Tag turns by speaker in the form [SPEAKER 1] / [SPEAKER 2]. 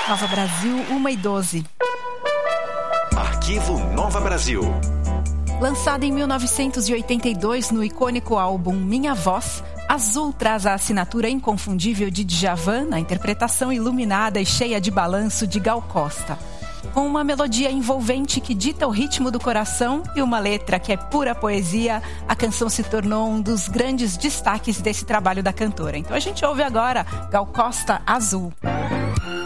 [SPEAKER 1] Nova Brasil, 1h12.
[SPEAKER 2] Arquivo Nova Brasil.
[SPEAKER 1] Lançado em 1982 no icônico álbum Minha Voz, Azul traz a assinatura inconfundível de Djavan na interpretação iluminada e cheia de balanço de Gal Costa. Com uma melodia envolvente que dita o ritmo do coração e uma letra que é pura poesia, a canção se tornou um dos grandes destaques desse trabalho da cantora. Então a gente ouve agora Gal Costa, Azul.